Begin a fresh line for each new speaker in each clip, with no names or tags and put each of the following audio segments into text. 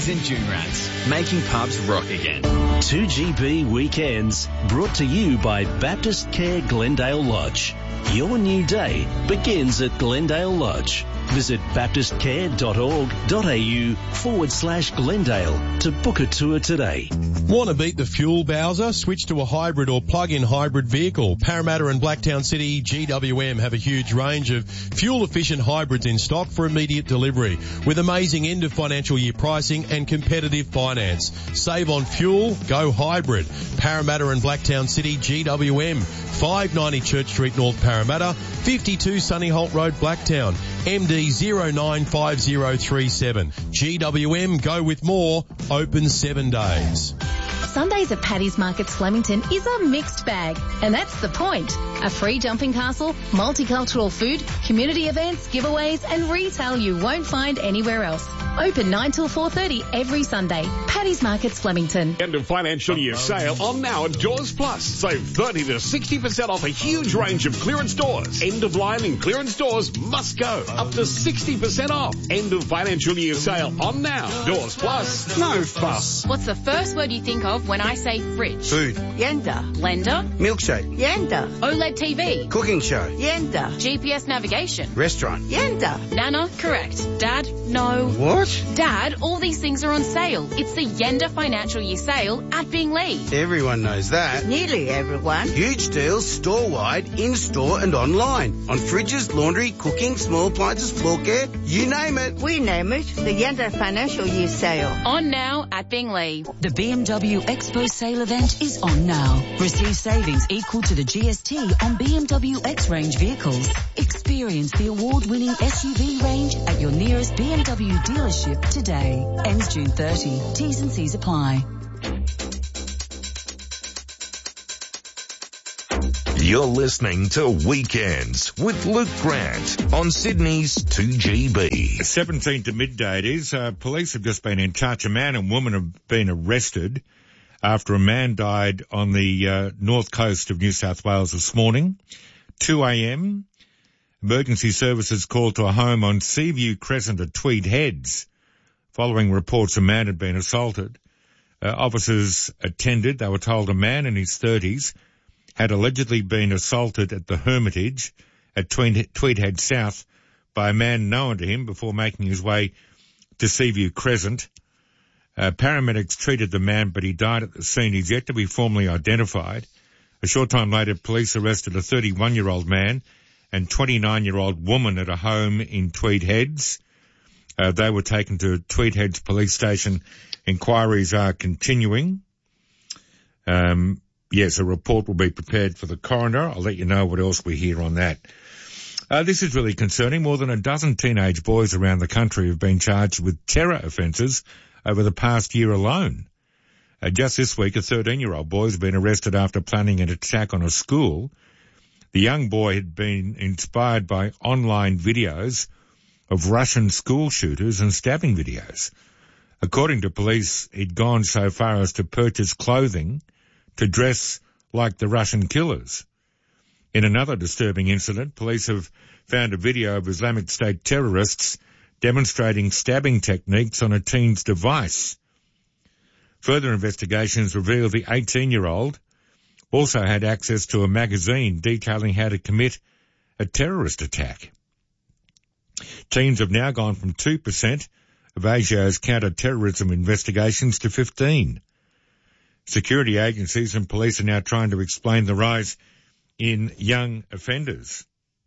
Ragpies and Dune Rats, making pubs rock again.
2GB Weekends, brought to you by Baptist Care Glendale Lodge. Your new day begins at Glendale Lodge. Visit baptistcare.org.au/Glendale to book a tour today.
Want to beat the fuel bowser? Switch to a hybrid or plug-in hybrid vehicle. Parramatta and Blacktown City GWM have a huge range of fuel-efficient hybrids in stock for immediate delivery with amazing end of financial year pricing and competitive finance. Save on fuel, go hybrid. Parramatta and Blacktown City GWM, 590 Church Street North Parramatta, 52 Sunny Holt Road Blacktown, MD 095037. GWM, go with more, open 7 days.
Sundays at Paddy's Markets Flemington is a mixed bag, and that's the point. A free jumping castle, multicultural food, community events, giveaways, and retail you won't find anywhere else. Open 9 till 4:30 every Sunday. Paddy's Markets Flemington.
End of financial year sale on now at Doors Plus. Save 30 to 60% off a huge range of clearance doors. End of line and clearance doors must go. Up to 60% off. End of financial year sale on now. Doors Plus. No fuss.
What's the first word you think of when I say fridge?
Food.
Yenda. Blender.
Milkshake.
Yenda. OLED TV.
Cooking show.
Yenda. GPS navigation.
Restaurant.
Yenda. Nana. Correct. Dad. No.
What?
Dad, all these things are on sale. It's the Yenda financial year sale at Bingley.
Everyone knows that.
Nearly everyone.
Huge deals store-wide, in-store and online. On fridges, laundry, cooking, small appliances, floor care, you name it.
We name it the Yenda financial year sale.
On now at Bingley.
The BMW Expo sale event is on now. Receive savings equal to the GST on BMW X-Range vehicles. Experience the award-winning SUV range at your nearest BMW dealership today. Ends June 30. T's and C's apply.
You're listening to Weekends with Luke Grant on Sydney's 2GB.
17 to midday it is. Police have just been in touch. A man and woman have been arrested after a man died on the north coast of New South Wales this morning. 2 a.m. Emergency services called to a home on Seaview Crescent at Tweed Heads. Following reports a man had been assaulted. Officers attended. They were told a man in his 30s had allegedly been assaulted at the Hermitage at Tweed Head South by a man known to him before making his way to Seaview Crescent. Paramedics treated the man, but he died at the scene. He's yet to be formally identified. A short time later, police arrested a 31-year-old man and 29-year-old woman at a home in Tweed Heads. They were taken to Tweed Heads Police Station. Inquiries are continuing. Yes, a report will be prepared for the coroner. I'll let you know what else we hear on that. This is really concerning. More than a dozen teenage boys around the country have been charged with terror offences over the past year alone. Just this week, a 13-year-old boy has been arrested after planning an attack on a school. The young boy had been inspired by online videos of Russian school shooters and stabbing videos. According to police, he'd gone so far as to purchase clothing to dress like the Russian killers. In another disturbing incident, police have found a video of Islamic State terrorists demonstrating stabbing techniques on a teen's device. Further investigations reveal the 18-year-old also had access to a magazine detailing how to commit a terrorist attack. Teens have now gone from 2% of ASIO's counter-terrorism investigations to 15%. Security agencies and police are now trying to explain the rise in young offenders.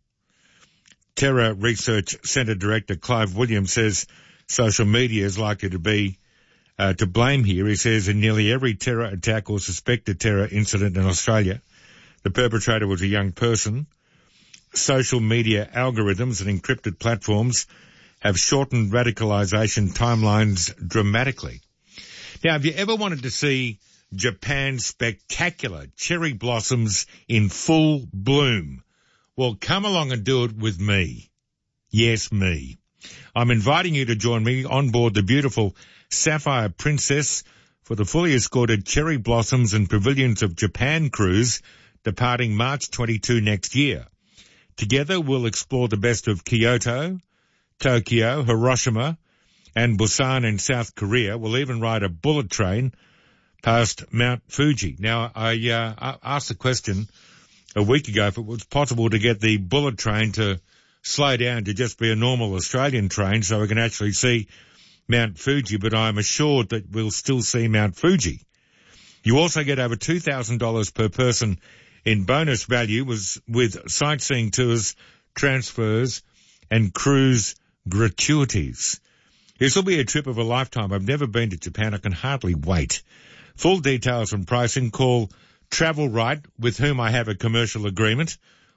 Terror Research Centre Director Clive Williams says social media is likely to be to blame here. He says in nearly every terror attack or suspected terror incident in Australia, the perpetrator was a young person. Social media algorithms and encrypted platforms have shortened radicalisation timelines dramatically. Now, have you ever wanted to see Japan's spectacular cherry blossoms in full bloom? Well, come along and do it with me. Yes, me. I'm inviting you to join me on board the beautiful Sapphire Princess for the fully escorted Cherry Blossoms and Pavilions of Japan cruise departing March 22 next year. Together we'll explore the best of Kyoto, Tokyo, Hiroshima, and Busan in South Korea will even ride a bullet train past Mount Fuji. Now, I asked the question a week ago if it was possible to get the bullet train to slow down to just be a normal Australian train so we can actually see Mount Fuji, but I'm assured that we'll still see Mount Fuji. You also get over $2,000 per person in bonus value with sightseeing tours, transfers, and cruise gratuities. This will be a trip of a lifetime. I've never been to Japan. I can hardly wait. Full details and pricing, call Travel Right, with whom I have a commercial agreement,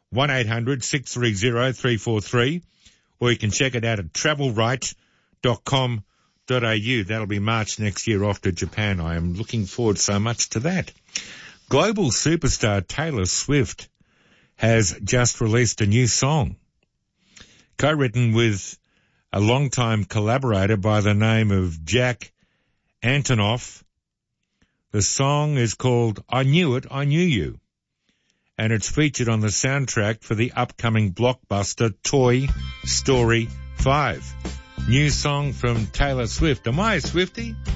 1-800-630-343, or you can check it out at travelright.com.au. That'll be March next year off to Japan. I am looking forward so much to that. Global superstar Taylor Swift has just released a new song, co-written with a longtime collaborator by the name of Jack Antonoff. The song is called I Knew It, I Knew You, and it's featured on the soundtrack for the upcoming blockbuster Toy Story 5. New song from Taylor Swift. Am I a Swiftie?